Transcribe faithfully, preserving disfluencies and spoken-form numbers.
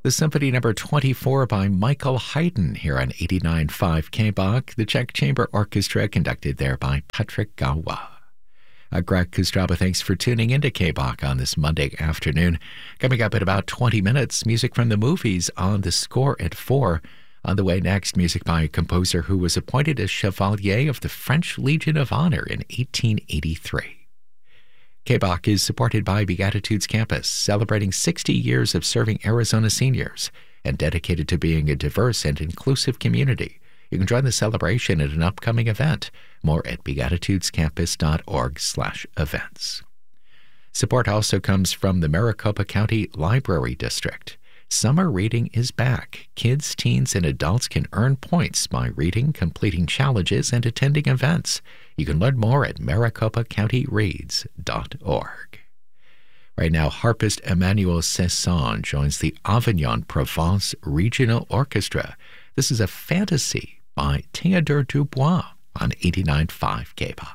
The Symphony Number twenty-four by Michael Haydn here on eighty-nine point five K B O C, the Czech Chamber Orchestra, conducted there by Patrick Gawa. Uh, Greg Kustraba, thanks for tuning into K B O C on this Monday afternoon. Coming up in about twenty minutes, music from the movies on the score at four. On the way next, music by a composer who was appointed as Chevalier of the French Legion of Honor in eighteen eighty-three. K B O C is supported by Beatitudes Campus, celebrating sixty years of serving Arizona seniors and dedicated to being a diverse and inclusive community. You can join the celebration at an upcoming event. More at beatitudescampus.org slash events. Support also comes from the Maricopa County Library District. Summer reading is back. Kids, teens, and adults can earn points by reading, completing challenges, and attending events. You can learn more at maricopa county reads dot org. Right now, harpist Emmanuel Cesson joins the Avignon Provence Regional Orchestra. This is a fantasy by Théodore Dubois on eighty-nine point five K B O C.